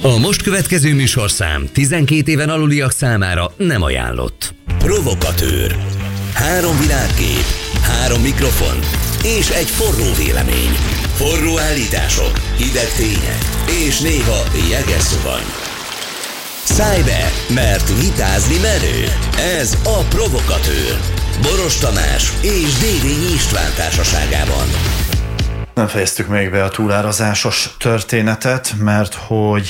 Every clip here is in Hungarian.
A most következő műsorszám 12 éven aluliak számára nem ajánlott. Provokatőr. 3 világkép, 3 mikrofon és egy forró vélemény. Forró állítások, hideg tények és néha jeges szuvany. Szállj be, mert vitázni merő. Ez a Provokatőr. Boros Tamás és Dévényi István társaságában. Nem fejeztük még be a túlárazásos történetet, mert hogy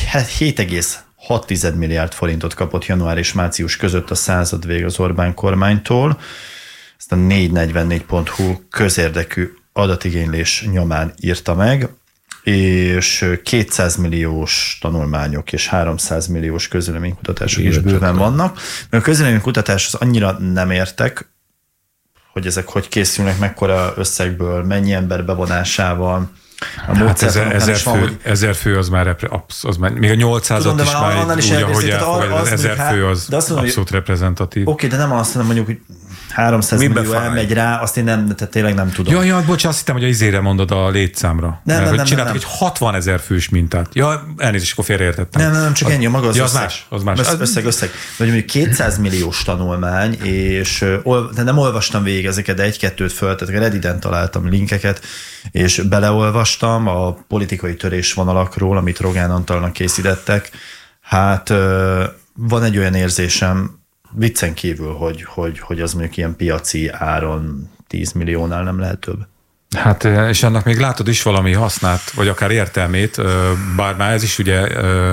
7,6 milliárd forintot kapott január és március között a századvég az Orbán kormánytól. Ezt a 444.hu közérdekű adatigénylés nyomán írta meg, és 200 milliós tanulmányok és 300 milliós közvéleménykutatások is bőven vannak. Mert a közvéleménykutatáshoz annyira nem értek, hogy ezek hogy készülnek, mekkora összegből, mennyi ember bevonásával. Hát 1000 fő az már még a 800-at is már úgy, ahogy elfogadja, 1000 fő az abszolút reprezentatív. Oké, de nem azt mondom, mondjuk, hogy 300 millió elmegy rá, azt én nem, tehát tényleg nem tudom. Ja, bocs, azt hittem, hogy a izére mondod a létszámra. Nem. Csináltak egy 60 000 fős mintát. Ja, elnézést, akkor félreértettem. Nem, csak ennyi, maga az összeg. Az más. Összeg. Vagy mondjuk 200 milliós tanulmány, és de nem olvastam végig ezeket, de egy-kettőt föl, tehát Redditen találtam linkeket, és beleolvastam a politikai törésvonalakról, amit Rogán Antalnak készítettek. Hát van egy olyan érzésem, viccen kívül, hogy az mondjuk ilyen piaci áron 10 milliónál nem lehet több. Hát, és annak még látod is valami hasznát, vagy akár értelmét, bár már ez is ugye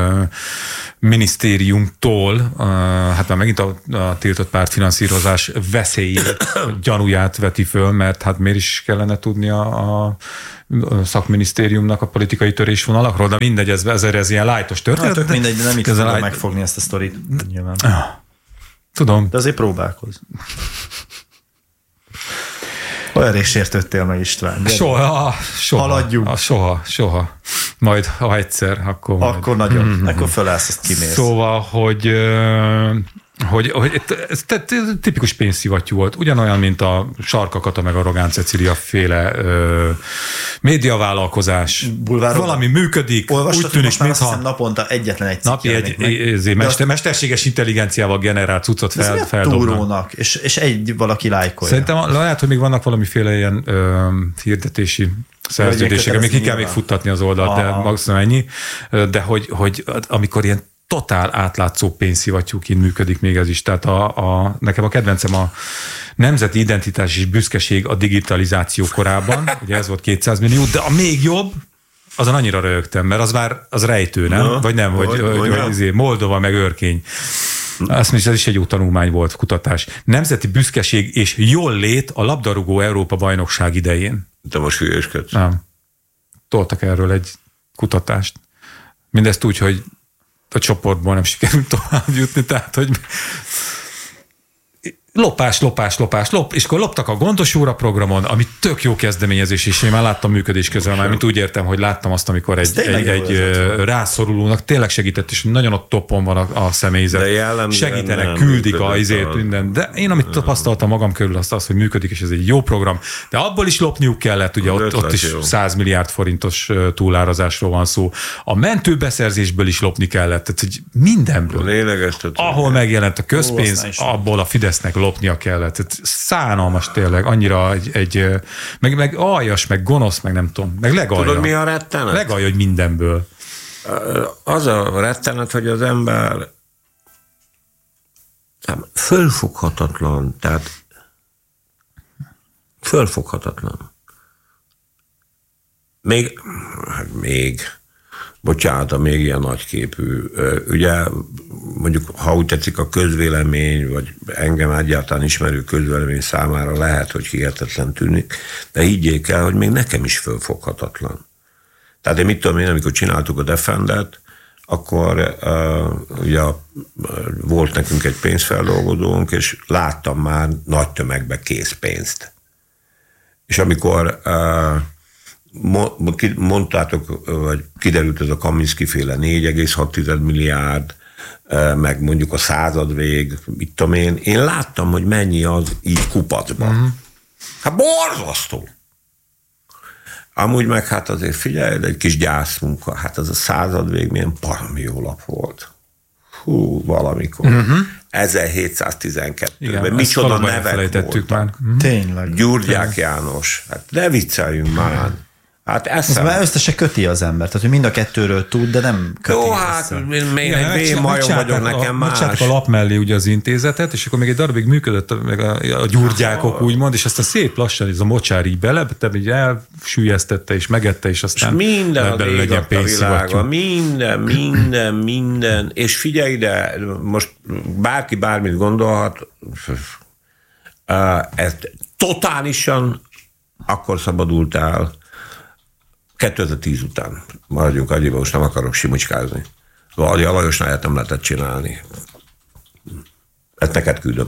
minisztériumtól, hát már megint a tiltott pártfinanszírozás veszélyét, gyanúját veti föl, mert hát miért is kellene tudni a szakminisztériumnak a politikai törésvonalakról, de mindegy, ez ilyen lájtos történet. Hát, mindegy, de nem így tudom megfogni ezt a sztorit. Nyilván. Tudom. De azért próbálkozz. Olyan is sértődtél meg, István. Soha. Haladjunk. Soha. Majd, ha egyszer, akkor nagyon. Akkor fölállsz, azt kimész. Szóval, hogy ez tipikus pénzszivattyú volt. Ugyanolyan, mint a Sarka Kata meg a Rogán Cecília féle médiavállalkozás. Valami működik. Olvastad, úgy tűnik, mintha naponta egyetlen egy napi mesterséges intelligenciával generált cuccot feldobnak. Túrónak, és egy valaki lájkolja. Szerintem lehet, hogy még vannak valamiféle ilyen hirdetési szerződések, még ki kell még futtatni az oldalt, de maximum ennyi. De hogy amikor ilyen totál átlátszó pénzszivattyúként működik még ez is. Tehát nekem a kedvencem a nemzeti identitás és büszkeség a digitalizáció korában, ugye ez volt 200 millió, de a még jobb, azon annyira röhögtem, mert az rejtő, nem? Ja, vagy nem, vagy Moldova meg Örkény. Azt mondja, ez is egy jó tanulmány volt, kutatás. Nemzeti büszkeség és jól lét a labdarúgó Európa bajnokság idején. De most hülyeskedsz. Nem. Toltak erről egy kutatást. Mindezt úgy, hogy a csoportból nem sikerült tovább jutni, tehát, hogy lopás, és akkor loptak a Gondos Óra programon, ami tök jó kezdeményezés, és én már láttam működés közben, már mint úgy értem, hogy láttam azt, amikor egy rászorulónak tényleg segített, és nagyon ott toppon van a személyzet. Segítenek, küldik a izét, minden. De én, amit tapasztaltam magam körül, az, hogy működik, és ez egy jó program. De abból is lopniuk kellett, ugye ott is 100 milliárd forintos túlárazásról van szó. A mentőbeszerzésből is lopni kellett, tehát hogy mindenből. Ahol megjelent a közpénz, abból a Fidesznek lopnia kellett. Szánalmas tényleg, annyira meg aljas, meg gonosz, meg nem tudom, meg legalja. Tudod, mi a rettenet? Legalja, hogy mindenből. Az a rettenet, hogy az ember fölfoghatatlan, tehát fölfoghatatlan. Bocsánat, még ilyen nagyképű. Ugye, mondjuk, ha úgy tetszik, a közvélemény, vagy engem egyáltalán ismerő közvélemény számára lehet, hogy hihetetlen tűnik, de higgyék el, hogy még nekem is fölfoghatatlan. Tehát én mit tudom én, amikor csináltuk a Defendet, akkor ugye volt nekünk egy pénzfeldolgozónk, és láttam már nagy tömegbe készpénzt. És amikor mondtátok, vagy kiderült ez a Kaminski-féle 4,6 milliárd, meg mondjuk a századvég, mit tudom én láttam, hogy mennyi az így kupacban. Hát borzasztó! Amúgy meg hát azért figyelj, egy kis gyászmunka, hát az a századvég milyen baromi jó lap volt. Hú, valamikor. 1712-ben. Micsoda nevek voltak. már. Tényleg. Gyurgyák János. Hát ne vicceljünk már. Hát ez már össze se köti az ember, tehát hogy mind a kettőről tud, de nem köti. Jó, hát még egy vén-majom vagyok, nekem más. Megcsináltak a lap mellé ugye az intézetet, és akkor még egy darabig működött meg a gyurgyákok úgymond, és aztán szép lassan ez a mocsár így belebette, így elsüllyesztette és megette, és aztán minden a világa, minden, és figyelj ide, most bárki bármit gondolhat, ez totálisan akkor szabadult el, 2010 után. Maradjunk annyiba, most nem akarok simicskázni. Szóval a Lajosnál nem lehetett csinálni. Ezt neked küldöm.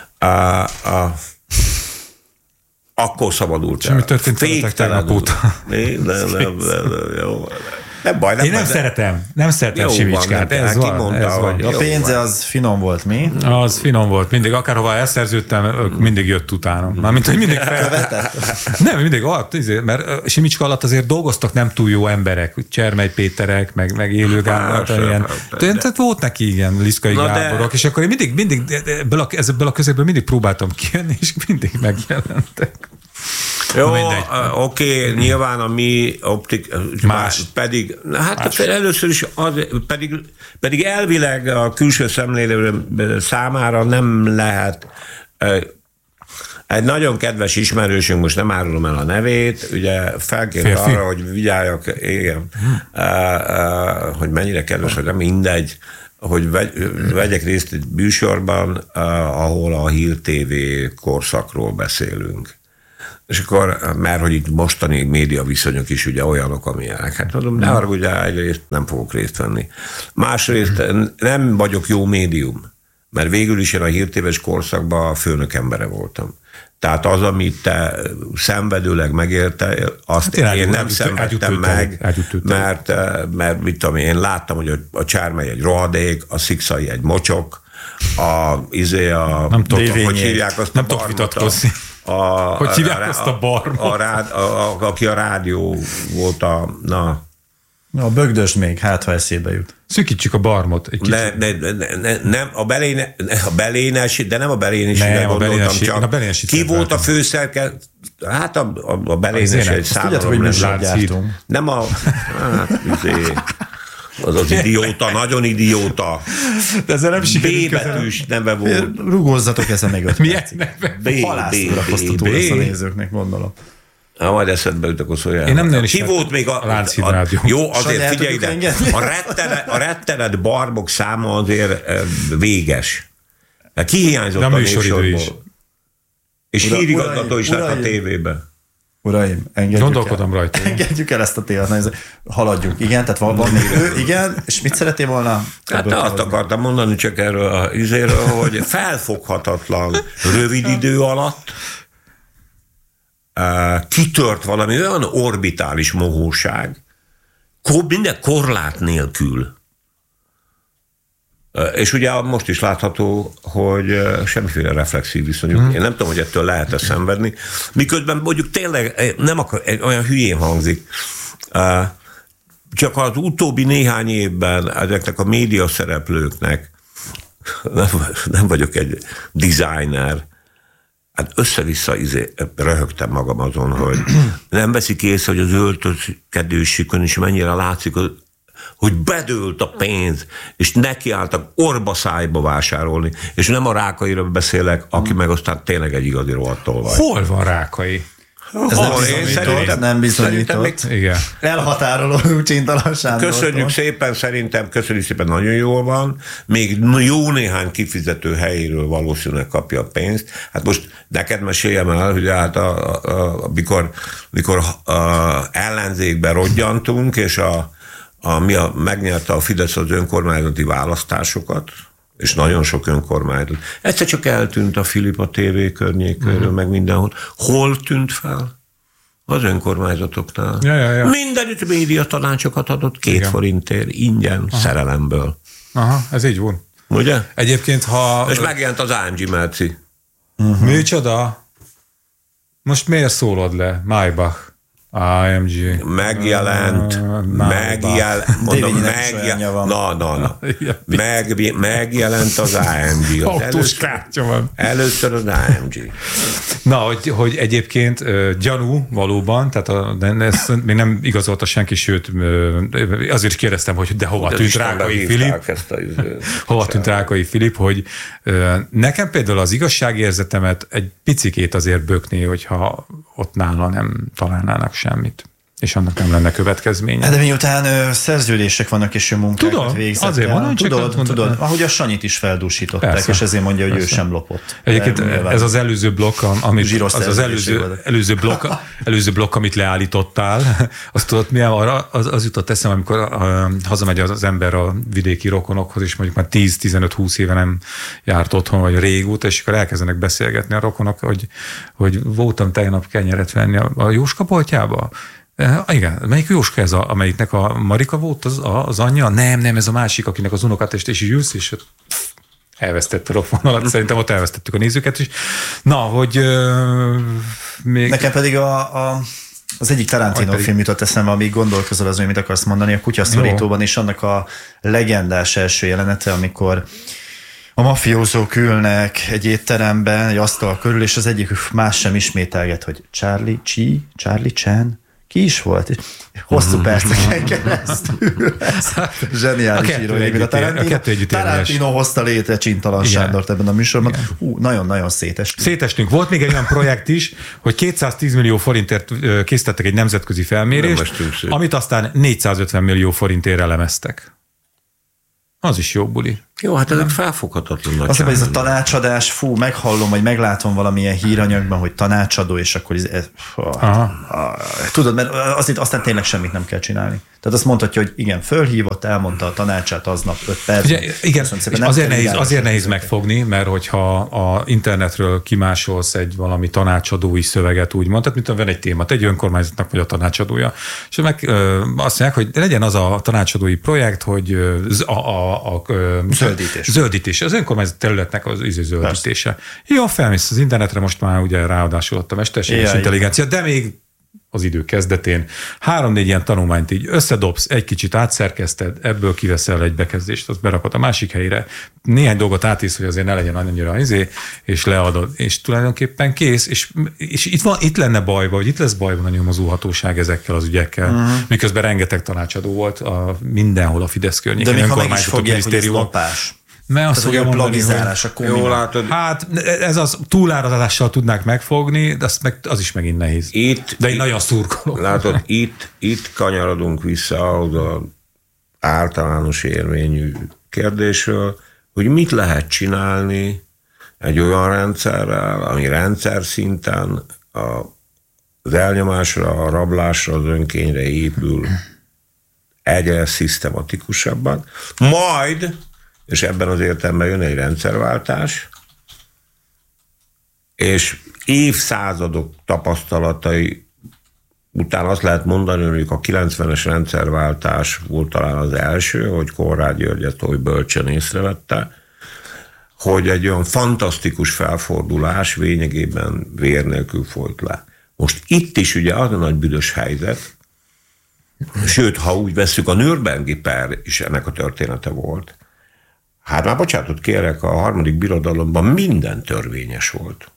Akkor szabadult el. És mi történt veletek tegnap óta? Nem, jó. Nem baj, én nem szeretem simicskát. Ez van. A pénze az finom volt, mi? Az finom volt. Mindig, akárhova elszerződtem, mindig jött utána. Mármint, hogy mindig nem, mindig mert Simicska alatt azért dolgoztak nem túl jó emberek, Csermely Péterek, meg Élő Gábor, ilyen. Tehát volt neki ilyen Liszkai Gáborok, és akkor én mindig ebből a közegből mindig próbáltam kijönni, és mindig megjelentek. Jó, oké, nyilván a mi optik, más. Pedig, hát más. Először is pedig elvileg a külső szemlélő számára nem lehet. Egy nagyon kedves ismerősünk, most nem árulom el a nevét, ugye felkért arra, hogy vigyáljak, igen, hogy mennyire kedves, hogy nem mindegy, hogy vegyek részt egy műsorban, ahol a Hír TV korszakról beszélünk. És akkor, mert hogy itt mostani média viszonyok is ugye olyanok, amilyenek. Hát mondom, ne haragudjál, egyrészt nem fogok részt venni. Másrészt nem vagyok jó médium, mert végül is én a Hír TV-s korszakban a főnök embere voltam. Tehát az, amit te szenvedőleg megérte, azt hát én nem szenvedtem meg, mert mit tudom én láttam, hogy a Csermely egy rohadék, a Szikszai egy mocsok, nem tudom, hogy hívják azt nem tudok vitatkozni. Hogy hívják azt a barmot? Aki a rádió volt a Bögdös még, hát ha eszébe jut. Szűkítsük a barmot egy kicsit. Nem, a Belénes, de nem a Belénesire gondoltam, csak ki volt a főszerkesztő? Hát a Belénes egy számomra nem a... Az idióta, nagyon idióta. De ezzel nem sikerült. B betűs neve volt. Rugózzatok ezen meg 5 Milyen neve? Halásztórakoztató lesz a nézőknek, gondolom. Majd eszedbe jut, akkor szóljál. Én nem nagyon ki volt még a Lánchíd Rádió. Jó, azért figyelj ide. A rettenet barbok száma azért véges. Ki hiányzott a műsorból? És hírigazgató is lett a tévében. Uraim, engedjük el ezt a témát. Haladjunk. Igen, tehát van még ő, igen, és mit szeretnél volna? Hát azt akartam mondani csak erről a izéről, hogy felfoghatatlan rövid idő alatt kitört valami olyan orbitális mohóság, minden korlát nélkül. És ugye most is látható, hogy semmiféle reflexív viszonyuk. Én nem tudom, hogy ettől lehet-e szenvedni. Miközben mondjuk tényleg nem akar, olyan hülyén hangzik. Csak az utóbbi néhány évben ezeknek a média szereplőknek, nem vagyok egy designer, hát össze-vissza röhögtem magam azon, hogy nem veszik észre, hogy az öltözkedésükön is mennyire látszik, hogy bedőlt a pénz, és nekiálltak orba-szájba vásárolni, és nem a Rákairól beszélek, aki meg aztán tényleg egy igazi rohadt tolvaj. Hol van Rákai? Ez nem bizonyított. Igen. Elhatároló Csintalan Sándortól. Köszönjük szépen, nagyon jól van. Még jó néhány kifizető helyéről valószínűleg kapja a pénzt. Hát most neked meséljem el, hogy hát mikor ellenzékben rodjantunk, és megnyerte a Fidesz az önkormányzati választásokat, és nagyon sok önkormányzat. Egyszer csak eltűnt a Filipa TV környékéről, meg mindenhol. Hol tűnt fel? Az önkormányzatoknál. Ja. Mindenütt média tanácsokat adott 2 forintért, ingyen, szerelemből. Aha, ez így van. Ugye? Egyébként, ha... És megjelent az Ándzsi Merci. Micsoda? Most miért szólod le, Maybach? AMG. Megjelent, megjelent az AMG. Autós kártya van. Először az AMG. Na, hogy egyébként gyanú valóban, tehát ezt még nem igazolta senki, sőt, azért is kérdeztem, hogy de hova tűnt Rákai Filip, hova tűnt Rákai Filip, hogy nekem például az igazságérzetemet egy picikét azért bökné, hogyha ott nála nem találnának semmit, és annak nem lenne következménye. De miután szerződések vannak, és ő munkákat végzett. Azért van, tudod, ahogy a Sanyit is feldúsították, persze, és ezért mondja, hogy ő sem lopott. Egyébként ez az előző blokk, előző blokk, amit leállítottál, azt tudod, milyen arra, az jutott eszem, amikor hazamegy az ember a vidéki rokonokhoz, és mondjuk már 10-15-20 éve nem járt otthon, vagy régóta, és akkor elkezdenek beszélgetni a rokonok, hogy voltam tegnap kenyeret venni a Jóska boltjába. Igen, melyik Jóska ez, amelyiknek a Marika volt az anyja? Nem, ez a másik, akinek az unokatest, és így ülsz, és elvesztett a rockvonalat. Szerintem ott elvesztettük a nézőket is. Na, hogy még... Nekem pedig az egyik Tarantino film jutott eszembe, amíg gondolkozol azon, mit akarsz mondani, a Kutyaszorítóban is annak a legendás első jelenete, amikor a mafiózók ülnek egy étteremben, egy asztal körül, és az egyik más sem ismételget, hogy Charlie Chan, ki is volt? Hosszú perceken keresztül. Zseniális írói, mint a Tarantino hozta létre Csintalan Sándort ebben a műsorban. Nagyon-nagyon szétestünk. Volt még egy olyan projekt is, hogy 210 millió forintért készítettek egy nemzetközi felmérést, amit aztán 450 millió forintért elemeztek. Az is jó buli. Jó, hát ezek felfoghatatlan nagy. Aztán ez a tanácsadás, meghallom, vagy meglátom valamilyen híranyagban, hogy tanácsadó, és akkor tudod, mert aztán tényleg semmit nem kell csinálni. Tehát azt mondhatja, hogy igen, fölhívott, elmondta a tanácsát aznap 5 perc. Ugye, igen, és azért nehéz megfogni, mert hogyha a internetről kimásolsz egy valami tanácsadói szöveget, úgymond, tehát mint van egy téma, egy önkormányzatnak vagy a tanácsadója, és azt mondják, hogy legyen az a tanácsadói projekt, hogy Zöldítés. Az önkormányzat területnek az zöldítése. Persze. Jó, felmész az internetre, most már ugye ráadásul ott a mesterséges intelligencia, de még az idő kezdetén 3-4 ilyen tanulmányt így összedobsz, egy kicsit átszerkeszted, ebből kiveszel egy bekezdést, azt berakod a másik helyre, néhány dolgot átísz, hogy azért ne legyen annyira és leadod, és tulajdonképpen kész, és itt lenne bajba, vagy itt lesz bajban a nyomozóhatóság ezekkel az ügyekkel, miközben rengeteg tanácsadó volt mindenhol a Fidesz környékén. De még ha meg is fogják, hogy ez lopás. Mert azt fogja mondani, hogy jól látod. Hát ez az túlárazással tudnák megfogni, de az is megint nehéz. De én nagyon szurkolok. Látod, itt kanyarodunk vissza ahhoz az általános érvényű kérdésről, hogy mit lehet csinálni egy olyan rendszerrel, ami rendszer szinten az elnyomásra, a rablásra, az önkényre épül egyre szisztematikusabban. Majd, és ebben az értelemben jön egy rendszerváltás, és évszázadok tapasztalatai után azt lehet mondani, hogy a 90-es rendszerváltás volt talán az első, hogy Konrád György ezt oly bölcsen észrevette, hogy egy olyan fantasztikus felfordulás lényegében vér nélkül folyt le. Most itt is ugye az a nagy büdös helyzet, sőt, ha úgy vesszük, a Nürnbergi per is ennek a története volt. Hát már bocsánatot kérek, a harmadik birodalomban minden törvényes volt.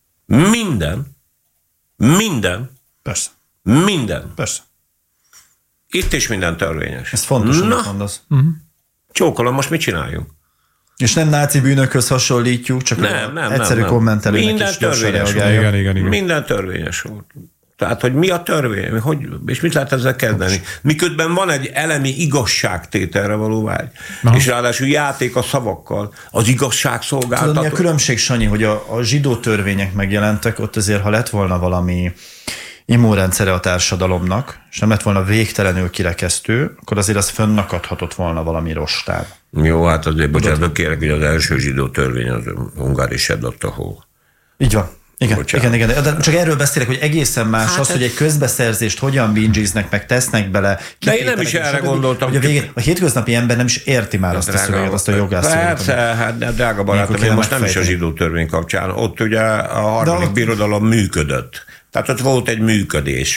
Minden. Persze. Minden. Persze. Itt is minden törvényes. Ez fontos, amit mondasz. Csókolom, most mit csináljunk? És nem náci bűnökhöz hasonlítjuk, csak egyszerű kommentelőnek minden is gyorsan reagálja. Igen. Minden törvényes volt. Tehát, hogy mi a törvény, és mit lehet ezzel kezdeni? Miközben van egy elemi igazságtételre való vágy. És ráadásul játék a szavakkal, az igazságszolgáltató. Tudod, mi a különbség, Sanyi, hogy a zsidó törvények megjelentek, ott azért, ha lett volna valami immunrendszere a társadalomnak, és nem lett volna végtelenül kirekesztő, akkor azért az fönnakadhatott volna valami rostán. Jó, hát azért bocsánat, kérek, hogy az első zsidó törvény az Hungári Sedatahó. Így van. Igen. De csak erről beszélek, hogy egészen más az, hogy egy közbeszerzést hogyan binge-znek, meg tesznek bele. De én nem is erre gondoltam. Hogy a hétköznapi ember nem is érti már azt a szöveget, azt a jogászszöveget. Persze, hát drága barátom, én most nem is a zsidó törvény kapcsán. Ott ugye a harmadik birodalom működött. Tehát ott volt egy működés.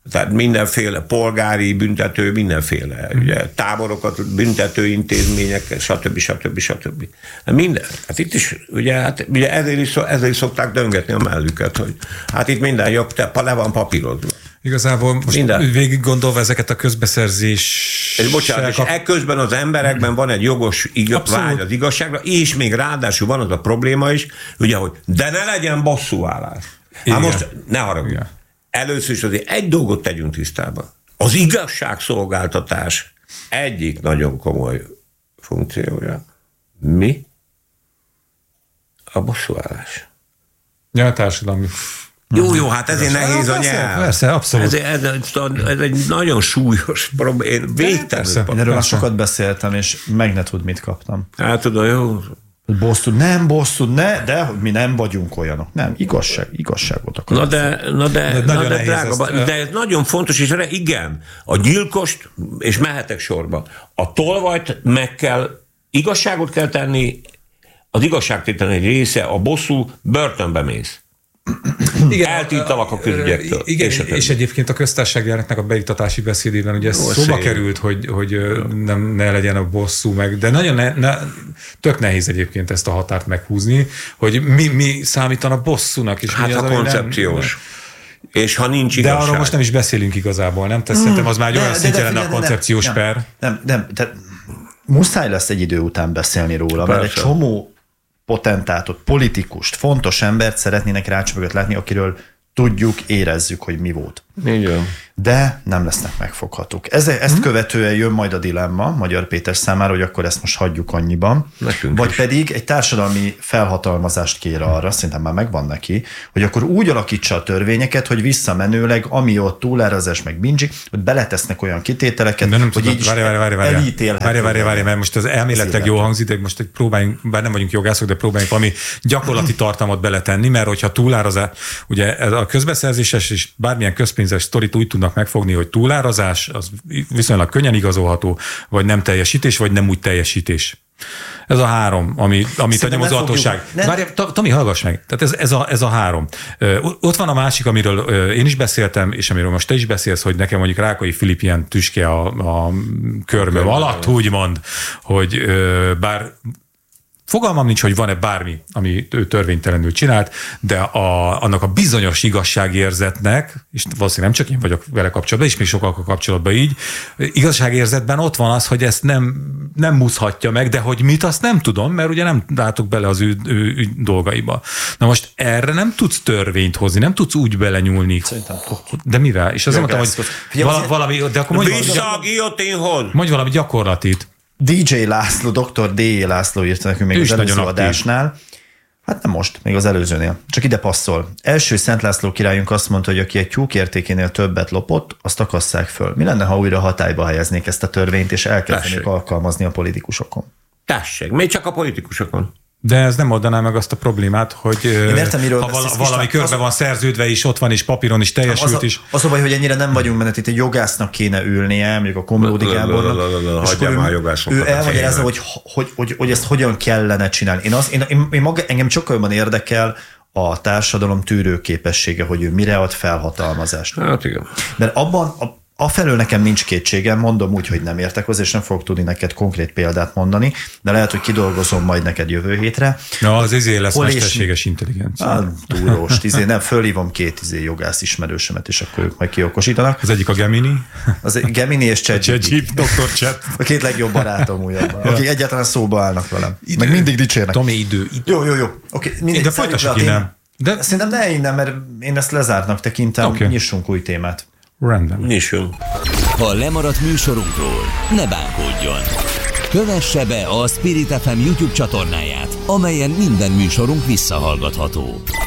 Tehát mindenféle polgári büntető, mindenféle ugye, táborokat, büntető intézmények, stb. Minden. Hát itt is, ugye ezért is szokták döngetni a mellüket, hogy hát itt minden jobb, le van papírozva. Igazából most végig gondolva ezeket a közbeszerzés... És bocsánat, és ekközben az emberekben van egy jogos vágy az igazságra, és még ráadásul van az a probléma is, ugye, hogy de ne legyen bosszúállás. Hát most ne haragudj. Először is azért egy dolgot tegyünk tisztába. Az igazságszolgáltatás egyik nagyon komoly funkciója. Mi? A bosszúállás. Ja, társadalmi... Jó, hát ezért nehéz a nyelv. Persze, abszolút. Ez egy nagyon súlyos probléma. Végtelenül. Én erről már sokat beszéltem, és meg ne tud, mit kaptam. Hát tudom, jó. Bosszút, de mi nem vagyunk olyanok. Nem, igazságot akarok. Na de drága, de ez nagyon fontos, és igen, a gyilkost, és mehetek sorba, a tolvajt igazságot kell tenni, az igazságtétel egy része, a bosszú, börtönbe mész. Igen, eltiltalak a közügyektől. Igen, és egyébként a köztársasági elnöknek a beiktatási beszédében ugye szóba került, hogy ne legyen a bosszú meg, de nagyon tök nehéz egyébként ezt a határt meghúzni, hogy mi számítana bosszúnak. És hát mi az, a koncepciós. És ha nincs igazság. De arról most nem is beszélünk igazából, nem? Tehát szerintem az már egy olyan szintje lenne a koncepciós per. Nem, muszáj lesz egy idő után beszélni róla, mert egy csomó potentátot, politikust, fontos embert szeretnének rács mögött látni, akiről tudjuk, érezzük, hogy mi volt. Igen. De nem lesznek megfoghatók. Ezt követően jön majd a dilemma Magyar Péter számára, hogy akkor ezt most hagyjuk annyiban. Nekünk vagy is. pedig egy társadalmi felhatalmazást kér arra, szerintem már megvan neki, hogy akkor úgy alakítsa a törvényeket, hogy visszamenőleg, ami ott túlárazás meg bincsik, hogy beletesznek olyan kitételeket, de nem hogy így elítélhető. Várj, mert most az elméletek jó hangzik, de most próbáljunk, bár nem vagyunk jogászok, de próbáljunk valami gyakorlati tartalmat beletenni, mert hogyha túlárazás, ugye a közbeszerzéses és bármilyen közpénzes sztorit úgy tudnak megfogni, hogy túlárazás, az viszonylag könnyen igazolható, vagy nem teljesítés, vagy nem úgy teljesítés. Ez a három, amit a nyomozóhatóság... Tomi, hallgass meg. Tehát ez a három. Ott van a másik, amiről én is beszéltem, és amiről most te is beszélsz, hogy nekem mondjuk Rákai Filip ilyen tüske a körmöm alatt, úgymond, hogy bár fogalmam nincs, hogy van-e bármi, ami ő törvénytelenül csinált, de annak a bizonyos igazságérzetnek, és valószínűleg nem csak én vagyok vele kapcsolatban, és még sokkal kapcsolatban így, igazságérzetben ott van az, hogy ezt nem muszhatja meg, de hogy mit, azt nem tudom, mert ugye nem látok bele az ő dolgaiba. Na most erre nem tudsz törvényt hozni, nem tudsz úgy belenyúlni. De mivel? És azért mondtam, hogy valami, de akkor mondj valami gyakorlatit. DJ László, dr. D. László írta nekünk még az előző adásnál. Hát nem most, még az előzőnél. Csak ide passzol. Első Szent László királyunk azt mondta, hogy aki egy tyúk értékénél többet lopott, azt akasszák föl. Mi lenne, ha újra hatályba helyeznék ezt a törvényt, és elkezdenék alkalmazni a politikusokon? Tessék, még csak a politikusokon. De ez nem oldaná meg azt a problémát, hogy ha valami körbe van szerződve is, ott van is, papíron is teljesült is. Az a baj, hogy ennyire nem vagyunk, mert itt egy jogásznak kéne ülnie, mondjuk a Komlódi Gábornak. Hagyjál már jogászokat. Ő elmagyarázza, hogy ezt hogyan kellene csinálni. Engem sokkal jobban érdekel a társadalom tűrőképessége, hogy ő mire ad felhatalmazást. Hát igen. Mert abban afelől nekem nincs kétségem, mondom úgy, hogy nem értek hozzá, és nem fogok tudni neked konkrét példát mondani, de lehet, hogy kidolgozom majd neked jövő hétre. Na, az lesz mesterséges intelligencia. Túlós, nem, fölhívom két jogász ismerősömet, és akkor ők majd kiokosítanak. Az egyik a Gemini. Az Gemini és ChatGPT. Dr. Chat. A két legjobb barátom újabban, akik egyáltalán szóba állnak velem. Meg mindig dicsérnek. Tomi, idő. Jó. Okay, de folytassuk innen. De szerintem ne innen, mert én ezt lezártnak tekintem, nyissunk új témát. Rendben. Nyissunk. Ha lemaradt műsorunkról, ne bánkódjon. Kövesse be a Spirit FM YouTube csatornáját, amelyen minden műsorunk visszahallgatható.